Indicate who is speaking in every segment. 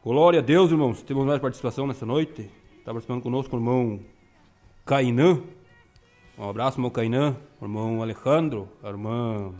Speaker 1: Glória a Deus, irmãos. Temos mais participação nessa noite. Está participando conosco o irmão Cainã. Um abraço, irmão Cainã. O irmão Alejandro. A irmã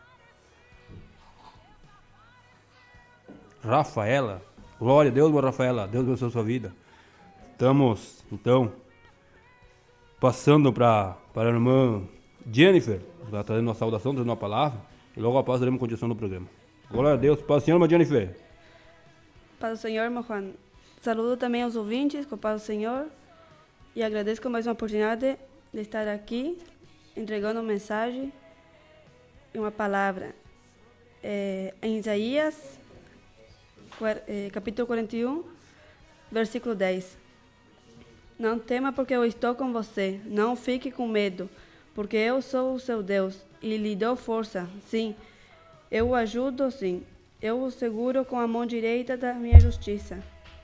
Speaker 1: Rafaela. Glória a Deus, irmã Rafaela. Deus abençoe a sua vida. Estamos, então, passando para a irmã Jennifer. Ela está trazendo uma saudação, trazendo uma palavra. E logo após daremos continuação no programa. Glória a Deus. Paz do Senhor, irmã Jennifer.
Speaker 2: Paz do Senhor, irmão Juan. Saludo também aos ouvintes, com paz do Senhor. E agradeço mais uma oportunidade de estar aqui, entregando uma mensagem e uma palavra. Em Isaías, capítulo 41, versículo 10. Não tema, porque eu estou com você. Não fique com medo, porque eu sou o seu Deus e lhe dou força. Sim, eu o ajudo, sim. Eu o seguro com a mão direita da minha justiça.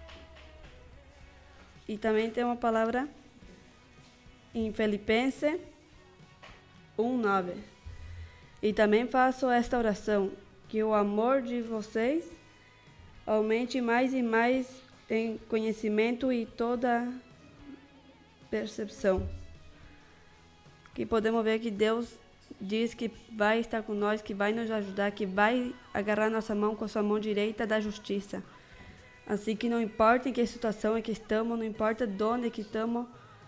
Speaker 2: E também tem uma palavra em Filipenses 1:9. E também faço esta oração, que o amor de vocês aumente mais e mais em conhecimento e toda percepção. Que podemos ver que Deus diz que vai estar com nós, que vai nos ajudar, que vai agarrar nossa mão com a sua mão direita da justiça. Assim que não importa em que situação é que estamos, não importa de onde é que estamos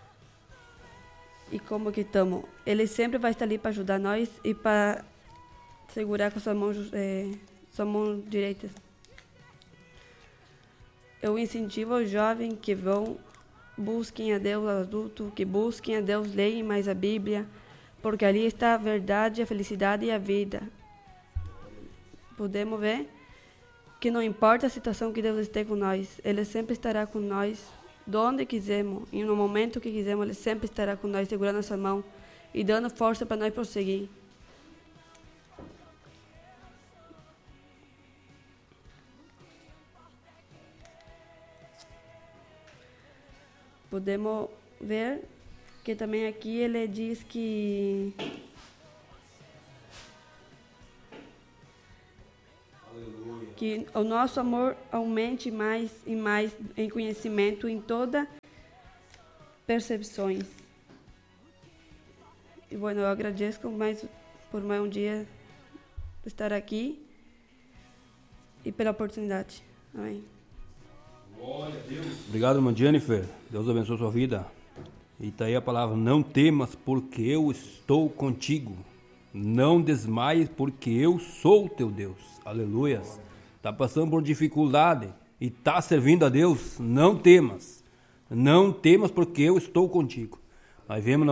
Speaker 2: e como que estamos, Ele sempre vai estar ali para ajudar nós e para segurar com a sua mão direita. Eu incentivo os jovens que busquem a Deus, adultos, que busquem a Deus, leem mais a Bíblia, porque ali está a verdade, a felicidade e a vida. Podemos ver que não importa a situação que Deus esteja com nós, Ele sempre estará com nós, de onde quisermos, e no momento que quisermos, Ele sempre estará com nós, segurando nossa mão e dando força para nós prosseguir. Podemos ver que também aqui ele diz que o nosso amor aumente mais e mais em conhecimento, em toda percepções. E bueno, eu agradeço por mais um dia estar aqui e pela oportunidade. Amém.
Speaker 1: Glória a Deus. Obrigado, irmã Jennifer. Deus abençoe a sua vida. E está aí a palavra: não temas, porque eu estou contigo. Não desmaies, porque eu sou o teu Deus. Aleluias. Está passando por dificuldade e está servindo a Deus, não temas. Não temas, porque eu estou contigo. Nós vemos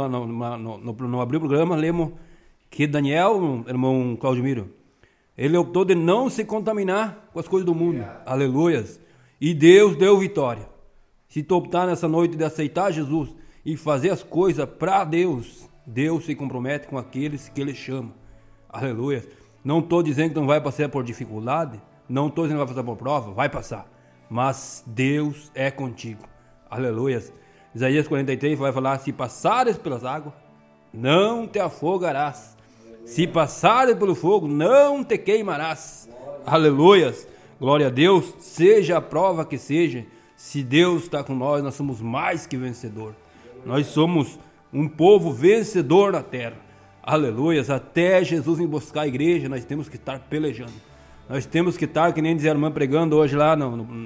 Speaker 1: no abrir o programa, lemos que Daniel, irmão Claudimiro, ele optou de não se contaminar com as coisas do mundo. Aleluias. E Deus deu vitória. Se tu optar nessa noite de aceitar Jesus e fazer as coisas para Deus, Deus se compromete com aqueles que Ele chama. Aleluia. Não estou dizendo que não vai passar por dificuldade, não estou dizendo que vai passar por prova, vai passar. Mas Deus é contigo. Aleluia. Isaías 43 vai falar: se passares pelas águas, não te afogarás. Se passares pelo fogo, não te queimarás. Aleluia. Glória a Deus. Seja a prova que seja, se Deus está com nós, nós somos mais que vencedor. Nós somos um povo vencedor na terra. Aleluia. Até Jesus vir buscar a igreja, nós temos que estar pelejando. Nós temos que estar, que nem dizia a irmã pregando hoje lá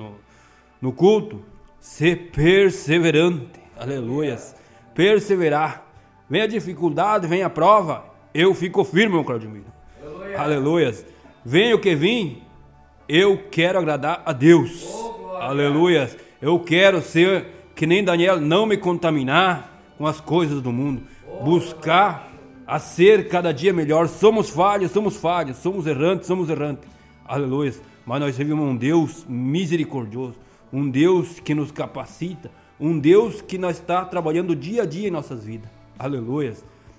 Speaker 1: no culto, ser perseverante. Aleluia. Perseverar. Vem a dificuldade, vem a prova, eu fico firme, meu Claudimiro. Aleluia. Vem o que vim, eu quero agradar a Deus. Aleluia. Eu quero ser que nem Daniel, não me contaminar com as coisas do mundo. Buscar a ser cada dia melhor. Somos falhos, somos errantes. Aleluia. Mas nós servimos um Deus misericordioso, um Deus que nos capacita, um Deus que nós está trabalhando dia a dia em nossas vidas. Aleluia.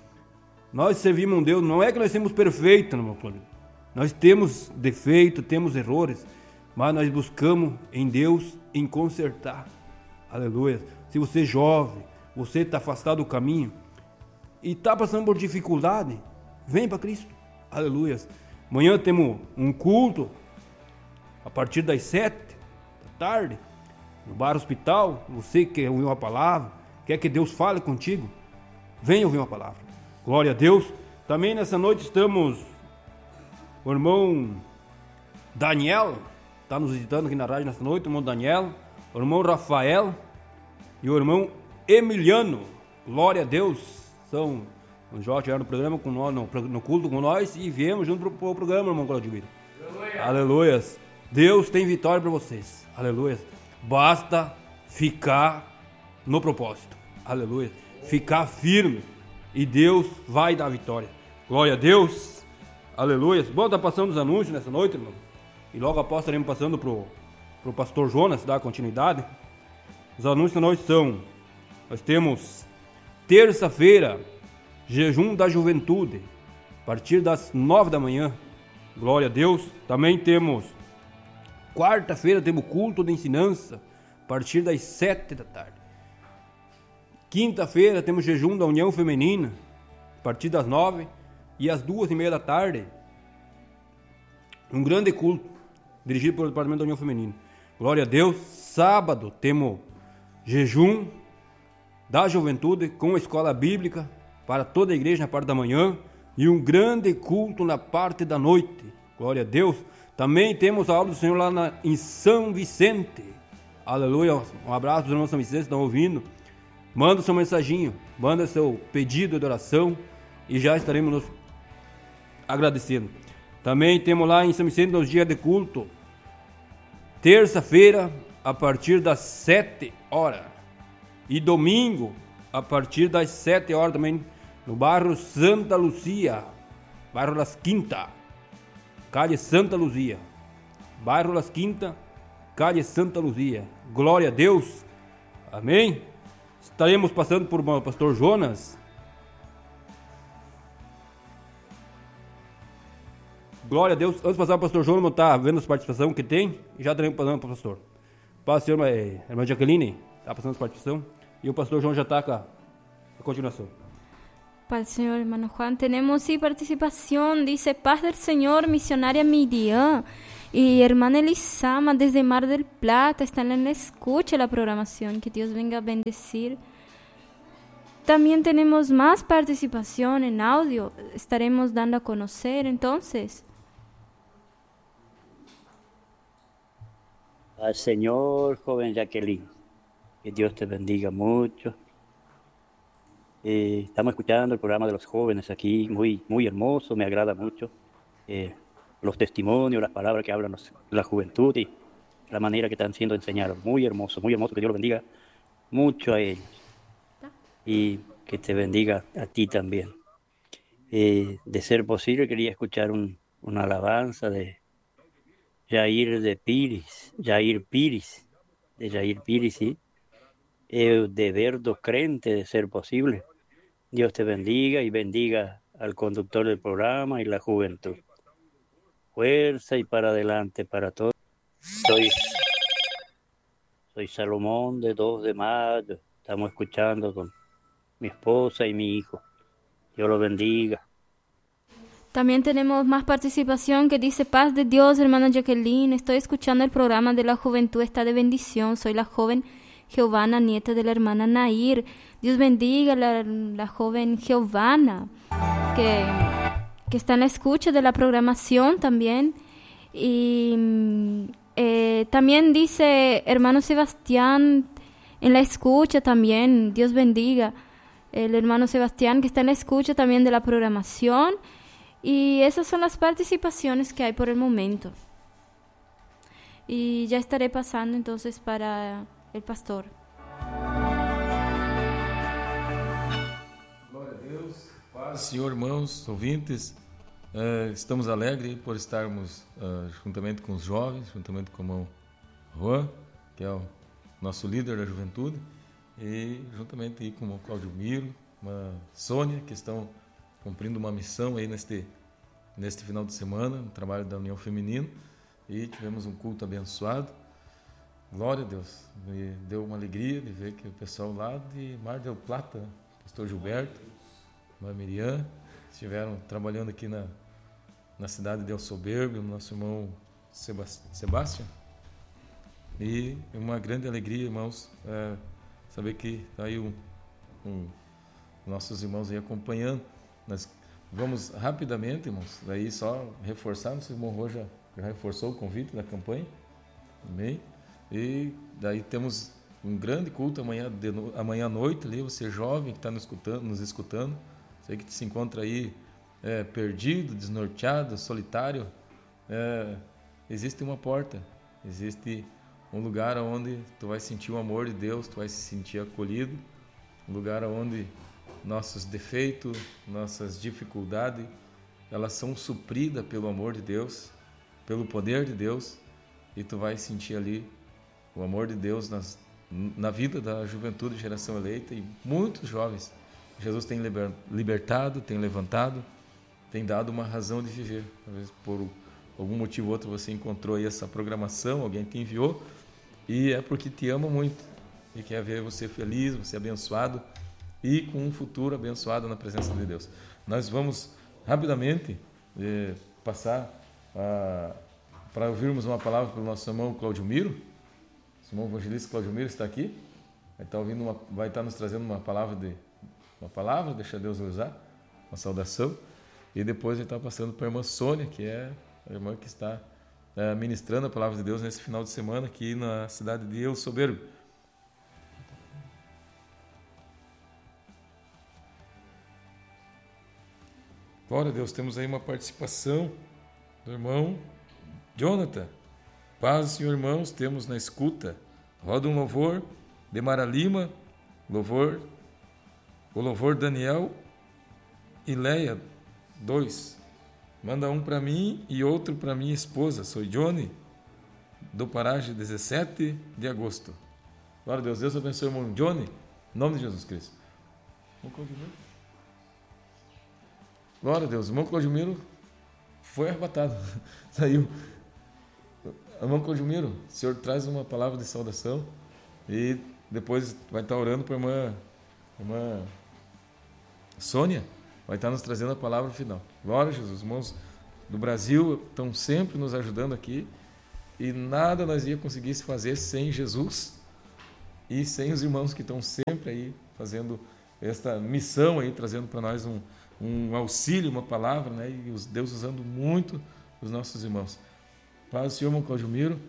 Speaker 1: Nós servimos um Deus, não é que nós somos perfeitos, meu irmão. Nós temos defeito, temos errores, mas nós buscamos em Deus em consertar. Aleluia. Se você é jovem, você está afastado do caminho e está passando por dificuldade, vem para Cristo. Aleluia. Amanhã temos um culto a partir das 7. tarde, no bar hospital, você que quer ouvir uma palavra, quer que Deus fale contigo, venha ouvir uma palavra. Glória a Deus. Também nessa noite estamos, o irmão Daniel, está nos visitando aqui na rádio nessa noite, o irmão Daniel, o irmão Rafael e o irmão Emiliano. Glória a Deus. São os jovens que eram no programa com nós, no culto com nós, e viemos junto pro programa, irmão Claudio. Aleluias. Deus tem vitória para vocês. Aleluias. Basta ficar no propósito. Aleluia. Ficar firme e Deus vai dar vitória. Glória a Deus. Aleluia. Bom, tá passando os anúncios nessa noite, irmão. E logo após estaremos passando pro pastor Jonas dar continuidade. Os anúncios da noite são: nós temos terça-feira, jejum da juventude, a partir das 9 da manhã. Glória a Deus. Também temos quarta-feira, temos culto de ensinança, a partir das 7 da tarde. Quinta-feira temos jejum da União Feminina, a partir das 9, e às 2:30 da tarde, um grande culto, dirigido pelo Departamento da União Feminina. Glória a Deus. Sábado temos jejum da juventude com a escola bíblica para toda a igreja na parte da manhã, e um grande culto na parte da noite. Glória a Deus. Também temos a aula do Senhor lá em São Vicente. Aleluia. Um abraço para os irmãos São Vicente que estão ouvindo. Manda o seu mensaginho, manda seu pedido de oração e já estaremos nos agradecendo. Também temos lá em São Vicente nos dias de culto, terça-feira a partir das 7 horas e domingo a partir das 7 horas também no bairro Santa Luzia, bairro Las Quintas, calle Santa Luzia, bairro Las Quintas, calle Santa Luzia. Glória a Deus. Amém. Estaremos passando por o pastor Jonas. Glória a Deus. Antes de passar para o pastor Jonas, vamos estar vendo as participações que tem e já estaremos passando para o pastor. Paz, senhor, irmã Jaqueline, está passando as participações e o pastor João já está com a continuação.
Speaker 3: Paz, Señor, hermano Juan. Tenemos sí participación. Dice: Paz del Señor, misionaria Miriam y hermana Elisama desde Mar del Plata. Están en la escucha la programación. Que Dios venga a bendecir. También tenemos más participación en audio. Estaremos dando a conocer entonces.
Speaker 4: Al Señor, joven Jacqueline. Que Dios te bendiga mucho. Estamos escuchando el programa de los jóvenes aquí, muy, muy hermoso, me agrada mucho. Los testimonios, las palabras que hablan la juventud y la manera que están siendo enseñados. Muy hermoso, que Dios los bendiga mucho a ellos. Y que te bendiga a ti también. De ser posible, quería escuchar una alabanza de Jair Pires, ¿sí? De Verdo Crente, de ser posible. Dios te bendiga y bendiga al conductor del programa y la juventud. Fuerza y para adelante para todos. Soy Salomón de 2 de mayo. Estamos escuchando con mi esposa y mi hijo. Dios lo bendiga.
Speaker 3: También tenemos más participación que dice: Paz de Dios, hermana Jacqueline. Estoy escuchando el programa de la juventud, está de bendición. Soy la joven Giovanna, nieta de la hermana Nair. Dios bendiga a la joven Giovanna, que está en la escucha de la programación también. Y también dice hermano Sebastián en la escucha también. Dios bendiga el hermano Sebastián que está en la escucha también de la programación. Y esas son las participaciones que hay por el momento. Y ya estaré pasando entonces para el pastor.
Speaker 5: Glória a Deus, paz, Senhor, irmãos, ouvintes. Estamos alegres por estarmos juntamente com os jovens, juntamente com o irmão Juan, que é o nosso líder da juventude, e juntamente aí com o irmão Claudio Miro, a Sônia, que estão cumprindo uma missão aí neste final de semana, no trabalho da União Feminina, e tivemos um culto abençoado. Glória a Deus. Me deu uma alegria de ver que o pessoal lá de Mar del Plata, pastor Gilberto, a Miriam, estiveram trabalhando aqui na cidade de El Soberbo, o nosso irmão Sebastião. E é uma grande alegria, irmãos, saber que está aí nossos irmãos aí acompanhando. Nós vamos rapidamente, irmãos, daí só reforçar, não sei se o irmão Rô já reforçou o convite da campanha, amém? E daí temos um grande culto amanhã à noite ali, você jovem que está nos escutando, sei que se encontra aí perdido, desnorteado, solitário, existe uma porta, existe um lugar onde tu vai sentir o amor de Deus, tu vai se sentir acolhido, um lugar onde nossos defeitos, nossas dificuldades, elas são supridas pelo amor de Deus, pelo poder de Deus, e tu vai sentir ali o amor de Deus na vida da juventude, geração eleita, e muitos jovens Jesus tem libertado, tem levantado, tem dado uma razão de viver. Talvez por algum motivo ou outro você encontrou aí essa programação, alguém te enviou, e é porque te ama muito e quer ver você feliz, você abençoado e com um futuro abençoado na presença de Deus. Nós vamos rapidamente passar para ouvirmos uma palavra pelo nosso irmão Claudio Miro. O irmão evangelista Claudio Miro está aqui, vai estar nos trazendo uma palavra, deixa Deus usar, uma saudação, e depois ele está passando para a irmã Sônia, que é a irmã que está ministrando a palavra de Deus nesse final de semana aqui na cidade de El Soberbo. Glória a Deus, temos aí uma participação do irmão Jonathan. Paz, Senhor, irmãos, temos na escuta. Roda um louvor de Mara Lima, o louvor Daniel e Leia 2. Manda um para mim e outro para minha esposa. Sou Johnny, do Paraje, 17 de agosto. Glória a Deus. Deus abençoe o irmão Johnny, em nome de Jesus Cristo. Glória a Deus. O irmão Claudimiro foi arrebatado. Saiu. Irmão Claudimiro, o senhor traz uma palavra de saudação e depois vai estar orando para a irmã Sônia, vai estar nos trazendo a palavra final. Glória a Jesus. Os irmãos do Brasil estão sempre nos ajudando aqui e nada nós ia conseguir se fazer sem Jesus e sem os irmãos que estão sempre aí fazendo esta missão aí, trazendo para nós um auxílio, uma palavra, né? E Deus usando muito os nossos irmãos. Paz do Senhor, irmão Claudio Miro.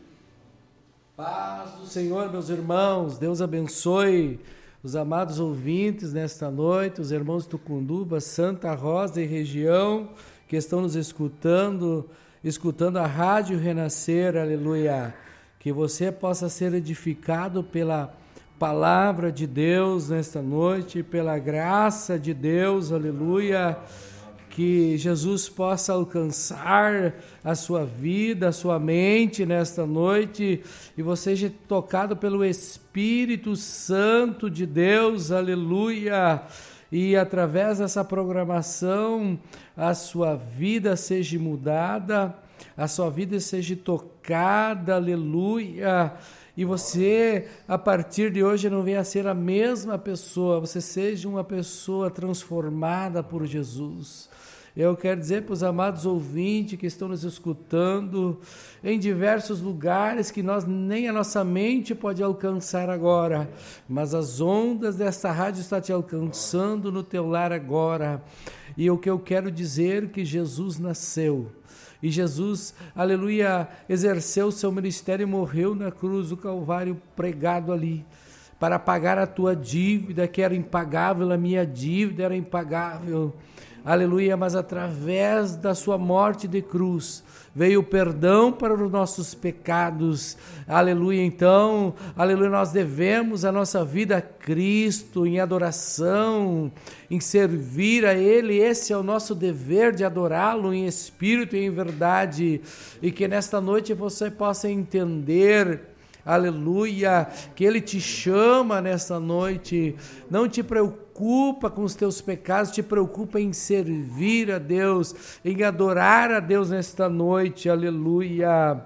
Speaker 6: Paz do Senhor, meus irmãos. Deus abençoe os amados ouvintes nesta noite, os irmãos de Tucunduva, Santa Rosa e região, que estão nos escutando a Rádio Renascer, aleluia. Que você possa ser edificado pela palavra de Deus nesta noite, pela graça de Deus, aleluia. Que Jesus possa alcançar a sua vida, a sua mente nesta noite e você seja tocado pelo Espírito Santo de Deus, aleluia. E através dessa programação a sua vida seja mudada, a sua vida seja tocada, aleluia. E você, a partir de hoje, não venha a ser a mesma pessoa, você seja uma pessoa transformada por Jesus. Eu quero dizer para os amados ouvintes que estão nos escutando em diversos lugares que nem a nossa mente pode alcançar agora, mas as ondas desta rádio estão te alcançando no teu lar agora. E o que eu quero dizer é que Jesus nasceu. E Jesus, aleluia, exerceu o seu ministério e morreu na cruz do Calvário, pregado ali, para pagar a tua dívida, que era impagável, a minha dívida era impagável. Aleluia, mas através da sua morte de cruz veio o perdão para os nossos pecados. Aleluia, então, aleluia, nós devemos a nossa vida a Cristo em adoração, em servir a Ele. Esse é o nosso dever de adorá-lo em espírito e em verdade. E que nesta noite você possa entender, aleluia, que Ele te chama nesta noite. Não te preocupa com os teus pecados, te preocupa em servir a Deus, em adorar a Deus nesta noite, aleluia.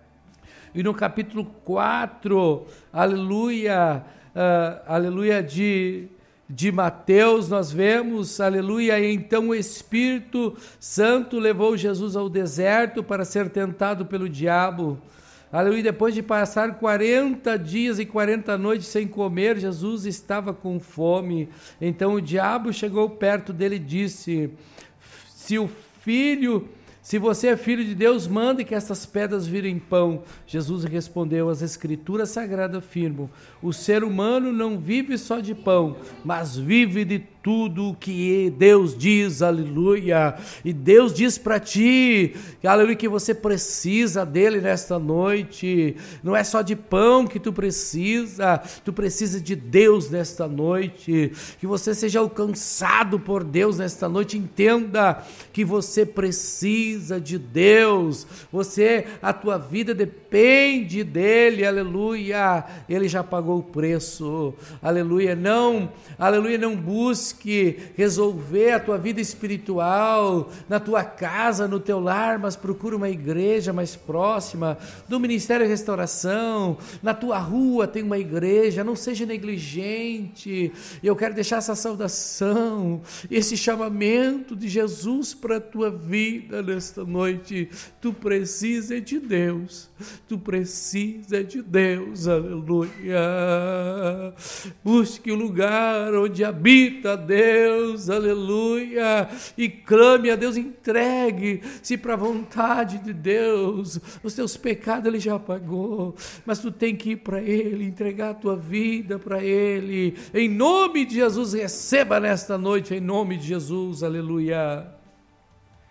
Speaker 6: E no capítulo 4, aleluia, aleluia, de Mateus, nós vemos, aleluia, então o Espírito Santo levou Jesus ao deserto para ser tentado pelo diabo. Aleluia. Depois de passar 40 dias e 40 noites sem comer, Jesus estava com fome. Então o diabo chegou perto dele e disse: se você é filho de Deus, mande que essas pedras virem pão. Jesus respondeu: as escrituras sagradas afirmam: o ser humano não vive só de pão, mas vive de tudo o que Deus diz, aleluia. E Deus diz para ti, aleluia, que você precisa dele nesta noite. Não é só de pão que tu precisa de Deus nesta noite. Que você seja alcançado por Deus nesta noite. Entenda que você precisa de Deus. A tua vida depende dele, aleluia. Ele já pagou o preço, aleluia. Não busque resolver a tua vida espiritual na tua casa, no teu lar, mas procura uma igreja mais próxima do Ministério de Restauração. Na tua rua tem uma igreja, não seja negligente. Eu quero deixar essa saudação, esse chamamento de Jesus para a tua vida nesta noite. Tu precisa de Deus, aleluia. Busque o lugar onde habita Deus, aleluia, e clame a Deus, entregue-se para a vontade de Deus. Os teus pecados Ele já pagou, mas tu tem que ir para Ele, entregar a tua vida para Ele. Em nome de Jesus, receba nesta noite, em nome de Jesus, aleluia.